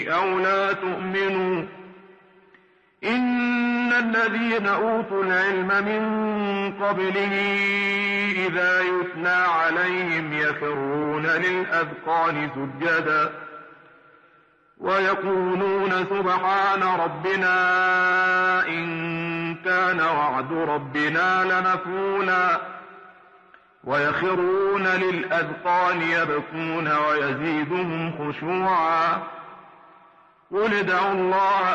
أو لا تؤمنوا إن الذين أوتوا العلم من قبله إذا يتلى عليهم يخرون للأذقان سجدا ويقولون سبحان ربنا إن كان وعد ربنا لمفعولا ويخرون للأذقان يبكون ويزيدهم خشوعا قل ادعوا الله